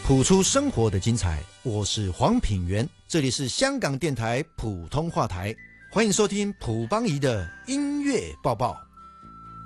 谱出生活的精彩，我是黄品源，这里是香港电台普通话台，欢迎收听卜邦仪的音乐报报。